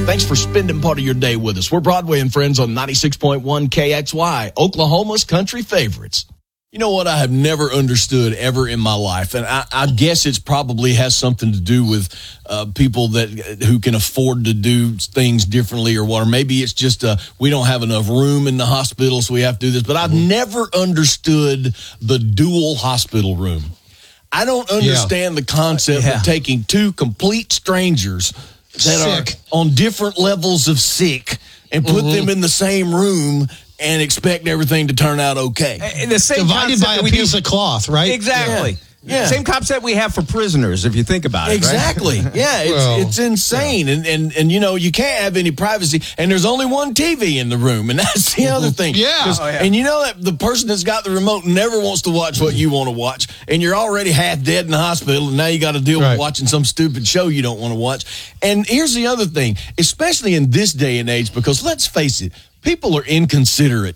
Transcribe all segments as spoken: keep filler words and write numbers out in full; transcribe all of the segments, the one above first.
Thanks for spending part of your day with us. We're Broadway and Friends on ninety-six point one K X Y, Oklahoma's country favorites. You know what I have never understood ever in my life, and I, I guess it probably has something to do with uh, people that who can afford to do things differently or what, or maybe it's just uh, we don't have enough room in the hospital, so we have to do this. But I've mm-hmm. never understood the dual hospital room. I don't understand yeah. the concept yeah. of taking two complete strangers that sick. are on different levels of sick and put mm-hmm. them in the same room and expect everything to turn out okay. And the same divided by a piece do, of cloth, right? Exactly. Yeah. Yeah. Same concept we have for prisoners, if you think about it. Exactly. Right? Yeah, it's well, it's insane. Yeah. And, and and you know, you can't have any privacy, and there's only one T V in the room, and that's the other thing. Yeah. Oh, yeah. And you know that the person that's got the remote never wants to watch what you want to watch, and you're already half dead in the hospital, and now you got to deal right. with watching some stupid show you don't want to watch. And here's the other thing, especially in this day and age, because let's face it, people are inconsiderate.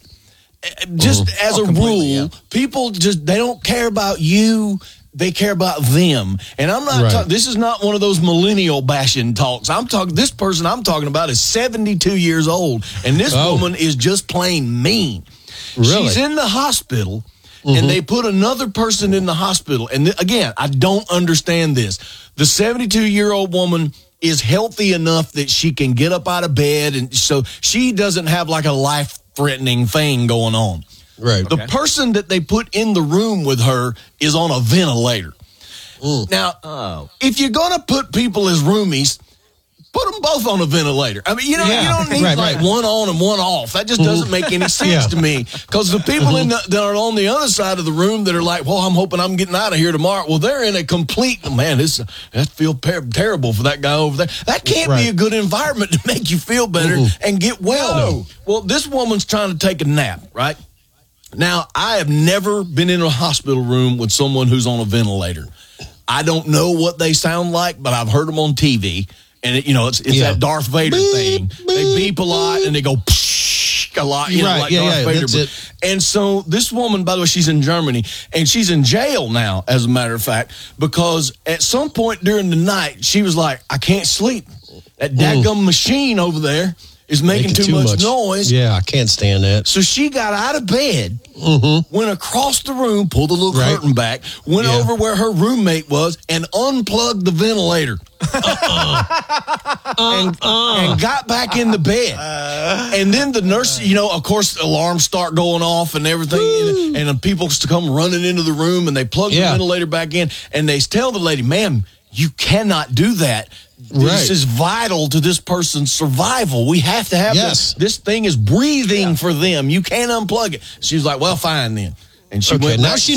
Just mm-hmm. as oh, a rule, yeah. people just, they don't care about you. They care about them. And I'm not, right. ta- this is not one of those millennial bashing talks. I'm talking, this person I'm talking about is seventy-two years old. And this oh. woman is just plain mean. Really? She's in the hospital mm-hmm. and they put another person in the hospital. And th- again, I don't understand this. The seventy-two year old woman is healthy enough that she can get up out of bed. And so she doesn't have like a life threatening thing going on. Right. The okay. person that they put in the room with her is on a ventilator. Mm. Now, oh. if you're going to put people as roomies, put them both on a ventilator. I mean, you know, yeah. you don't need right, like right. one on and one off. That just doesn't make any sense yeah. to me. Because the people in the, that are on the other side of the room that are like, well, I'm hoping I'm getting out of here tomorrow. Well, they're in a complete, man, this that feels per- terrible for that guy over there. That can't right. be a good environment to make you feel better mm-hmm. and get well. No. Well, this woman's trying to take a nap, right? Now, I have never been in a hospital room with someone who's on a ventilator. I don't know what they sound like, but I've heard them on T V. And, it, you know, it's it's yeah. that Darth Vader beep, thing. Beep, they beep a lot, beep. and they go psh a lot, you right, know, like yeah, Darth yeah, Vader. That's it. And so this woman, by the way, she's in Germany, and she's in jail now, as a matter of fact, because at some point during the night, she was like, I can't sleep. That dadgum machine over there is making, making too, too much, much noise. Yeah, I can't stand that. So she got out of bed, mm-hmm. went across the room, pulled the little right. curtain back, went yeah. over where her roommate was, and unplugged the ventilator. uh-uh. and, uh-uh. and got back in the bed. Uh, and then the nurse, you know, of course, alarms start going off and everything. And, and the people come running into the room, and they plug yeah. the ventilator back in. And they tell the lady, ma'am, you cannot do that. This right. is vital to this person's survival. We have to have yes. this. This thing is breathing yeah. for them. You can't unplug it. She was like, well, fine then. And she okay, went now back. she